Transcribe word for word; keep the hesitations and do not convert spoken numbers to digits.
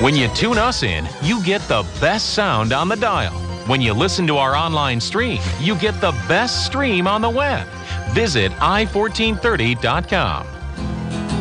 When you tune us in, you get the best sound on the dial. When you listen to our online stream, you get the best stream on the web. Visit i fourteen thirty dot com.